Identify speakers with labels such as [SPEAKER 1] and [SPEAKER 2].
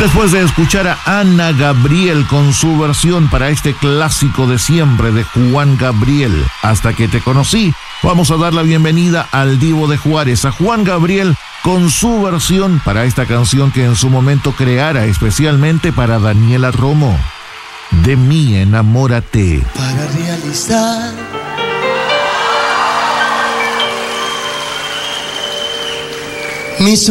[SPEAKER 1] Después de escuchar a Ana Gabriel con su versión para este clásico de siempre de Juan Gabriel, Hasta que te conocí, vamos a dar la bienvenida al Divo de Juárez, a Juan Gabriel, con su versión para esta canción que en su momento creara especialmente para Daniela Romo. De mí enamórate.
[SPEAKER 2] Para realizar mis